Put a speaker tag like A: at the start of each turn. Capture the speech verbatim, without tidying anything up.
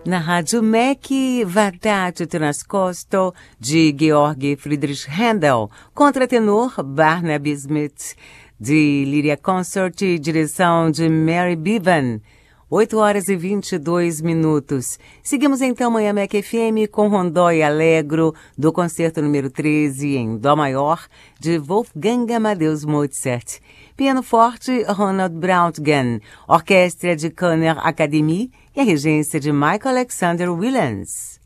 A: Na Rádio M E C, Vartate Nascosto, de Georg Friedrich Händel, contratenor Barnaby Smith, de Lyria Consort, direção de Mary Bevan. oito horas e vinte e dois minutos. Seguimos então amanhã M E C F M com Rondó e Allegro, do concerto número treze em Dó maior, de Wolfgang Amadeus Mozart. Piano forte, Ronald Brautgen, orquestra de Kanner Academy e a regência de Michael Alexander Williams.